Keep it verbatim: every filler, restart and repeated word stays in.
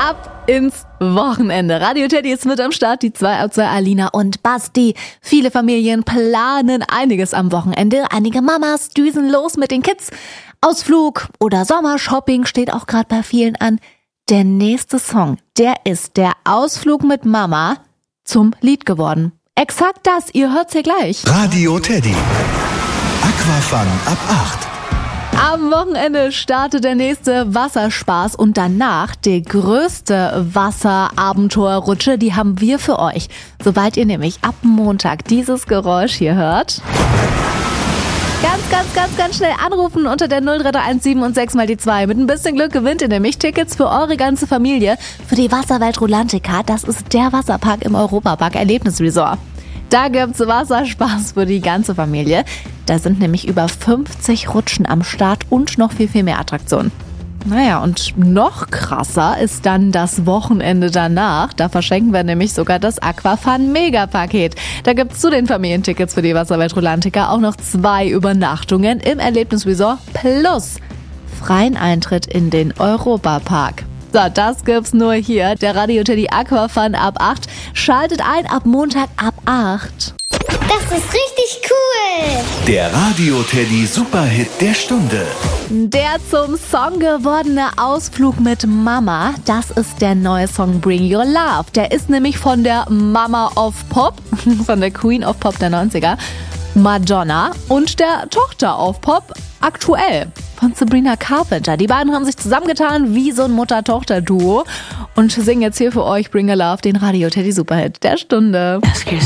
ab ins Wochenende. Radio Teddy ist mit am Start, die zwei, zwei Alina und Basti. Viele Familien planen einiges am Wochenende. Einige Mamas düsen los mit den Kids. Ausflug oder Sommershopping steht auch gerade bei vielen an. Der nächste Song, der ist der Ausflug mit Mama zum Lied geworden. Exakt das, ihr hört's hier gleich. Radio Teddy. Aquafun ab acht. Am Wochenende startet der nächste Wasserspaß und danach die größte Wasserabenteuerrutsche, die haben wir für euch. Sobald ihr nämlich ab Montag dieses Geräusch hier hört, ganz, ganz, ganz, ganz schnell anrufen unter der null drei drei eins sieben und sechs mal die zwei. Mit ein bisschen Glück gewinnt ihr nämlich Tickets für eure ganze Familie für die Wasserwelt Rulantica. Das ist der Wasserpark im Europapark Erlebnisresort. Da gibt's Wasserspaß für die ganze Familie. Da sind nämlich über fünfzig Rutschen am Start und noch viel, viel mehr Attraktionen. Naja, und noch krasser ist dann das Wochenende danach. Da verschenken wir nämlich sogar das Aquafun Mega-Paket. Da gibt's zu den Familientickets für die Wasserwelt Rulantica auch noch zwei Übernachtungen im Erlebnisresort plus freien Eintritt in den Europapark. So, das gibt's nur hier. Der Radio Teddy Aquafun ab acht. Schaltet ein ab Montag ab acht. Das ist richtig cool. Der Radio Teddy Superhit der Stunde. Der zum Song gewordene Ausflug mit Mama, das ist der neue Song Bring Your Love. Der ist nämlich von der Mama of Pop, von der Queen of Pop der neunziger, Madonna, und der Tochter of Pop, aktuell, von Sabrina Carpenter. Die beiden haben sich zusammengetan wie so ein Mutter-Tochter-Duo und singen jetzt hier für euch Bring Your Love, den Radio Teddy Superhit der Stunde.